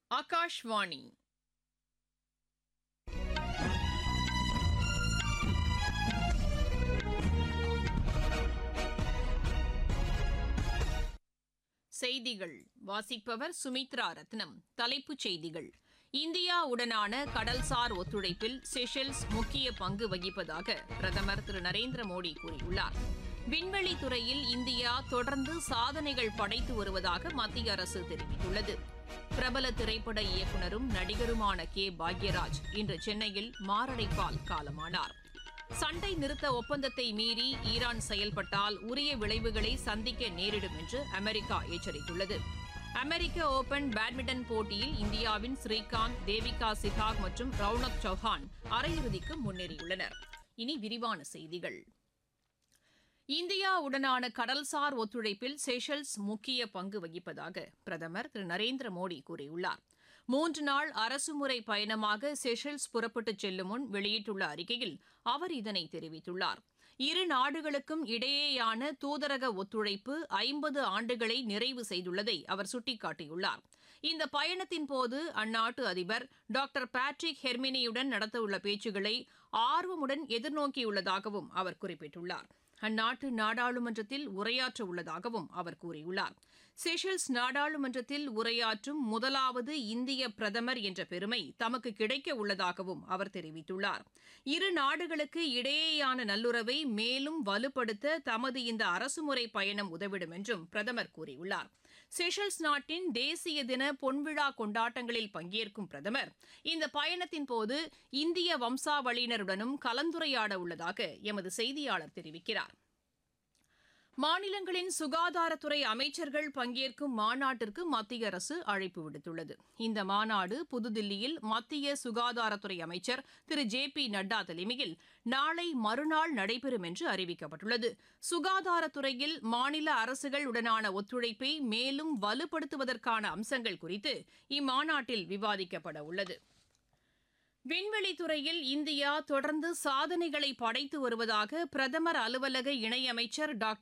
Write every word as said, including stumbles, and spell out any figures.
ஆகாஷ்வாணி செய்திகள் வாசிப்பவர் சுமித்ரா ரத்னம். தலைப்புச் செய்திகள்: இந்தியாவுடனான கடல்சார் ஒத்துழைப்பில் செஷல்ஸ் முக்கிய பங்கு வகிப்பதாக பிரதமர் திரு நரேந்திர மோடி கூறியுள்ளார். விண்வெளி துறையில் இந்தியா தொடர்ந்து சாதனைகள் படைத்து வருவதாக மத்திய அரசு தெரிவித்துள்ளது. பிரபல திரைப்பட இயக்குநரும் நடிகருமான கே பாக்யராஜ் இன்று சென்னையில் மாரடைப்பால் காலமானார். சண்டை நிறுத்த ஒப்பந்தத்தை மீறி ஈரான் செயல்பட்டால் உரிய விளைவுகளை சந்திக்க நேரிடும் என்று அமெரிக்கா எச்சரித்துள்ளது. அமெரிக்க ஓபன் பேட்மிண்டன் போட்டியில் இந்தியாவின் ஸ்ரீகாந்த், தேவிகா சிகாக் மற்றும் ரவுனக் சௌஹான் அரையிறுதிக்கு முன்னேறியுள்ளனர். இனி விரிவான செய்திகள். இந்தியாவுடனான கடல்சார் ஒத்துழைப்பில் செஷல்ஸ் முக்கிய பங்கு வகிப்பதாக பிரதமர் திரு நரேந்திர மோடி கூறியுள்ளார். மூன்று நாள் அரசுமுறை பயணமாக செஷல்ஸ் புறப்பட்டுச் செல்லும் முன் வெளியிட்டுள்ள அறிக்கையில் அவர் இதனை தெரிவித்துள்ளார். இரு நாடுகளுக்கும் இடையேயான தூதரக ஒத்துழைப்பு ஐம்பது ஆண்டுகளை நிறைவு செய்துள்ளதை அவர் சுட்டிக்காட்டியுள்ளார். இந்த பயணத்தின்போது அந்நாட்டு அதிபர் டாக்டர் பேட்ரிக் ஹெர்மினியுடன் நடத்தவுள்ள பேச்சுக்களை ஆர்வமுடன் எதிர்நோக்கியுள்ளதாகவும் அவர் குறிப்பிட்டுள்ளார். அந்நாட்டு நாடாளுமன்றத்தில் உரையாற்ற உள்ளதாகவும் அவர் கூறியுள்ளார். செஷல்ஸ் நாடாளுமன்றத்தில் உரையாற்றும் முதலாவது இந்திய பிரதமர் என்ற பெருமை தமக்கு கிடைக்க உள்ளதாகவும் அவர் தெரிவித்துள்ளார். இரு நாடுகளுக்கு இடையேயான நல்லுறவை மேலும் வலுப்படுத்த தமது இந்த அரசுமுறை பயணம் உதவிடும் என்றும் பிரதமர் கூறியுள்ளார். செஷல்ஸ் நாட்டின் தேசிய தின பொன்விழா கொண்டாட்டங்களில் பங்கேற்கும் பிரதமர் இந்த பயணத்தின் போது இந்திய வம்சாவளியினருடனும் கலந்துரையாட உள்ளதாக எமது செய்தியாளர் தெரிவிக்கிறார். மாநிலங்களின் சுகாதாரத்துறை அமைச்சர்கள் பங்கேற்கும் மாநாட்டிற்கு மத்திய அரசு அழைப்பு விடுத்துள்ளது. இந்த மாநாடு புதுதில்லியில் மத்திய சுகாதாரத்துறை அமைச்சர் திரு ஜே பி நட்டா தலைமையில் நாளை மறுநாள் நடைபெறும் என்று அறிவிக்கப்பட்டுள்ளது. சுகாதாரத்துறையில் மாநில அரசுகள் உடனான ஒத்துழைப்பை மேலும் வலுப்படுத்துவதற்கான அம்சங்கள் குறித்து இம்மாநாட்டில் விவாதிக்கப்பட உள்ளது. விண்வெளித்துறையில் இந்தியா தொடர்ந்து சாதனைகளை படைத்து வருவதாக பிரதமர் அலுவலக இணையமைச்சர் டாக்டர்